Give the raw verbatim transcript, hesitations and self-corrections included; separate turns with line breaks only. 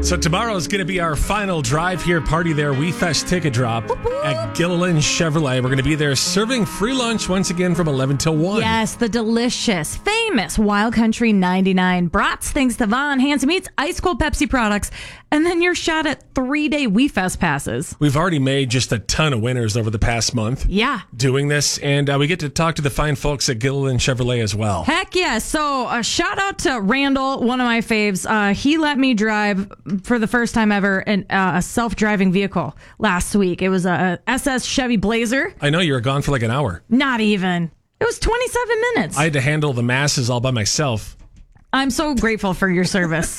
So tomorrow is going to be our final drive here, party there, We Fest ticket drop at Gilliland Chevrolet. We're going to be there serving free lunch once again from eleven till one.
Yes, the delicious, famous Wild Country ninety-nine brats, thanks to Von, Handsome Eats, Ice Cold Pepsi products, and then your shot at three-day We Fest passes.
We've already made just a ton of winners over the past month.
Yeah.
Doing this, and uh, we get to talk to the fine folks at Gilliland Chevrolet as well.
Heck yeah. So a shout out to Randall, one of my faves. Uh, he let me drive for the first time ever in, uh, a self-driving vehicle last week. It was a S S Chevy Blazer.
I know you were gone for like an hour.
Not even. It was twenty-seven minutes.
I had to handle the masses all by myself.
I'm so grateful for your service.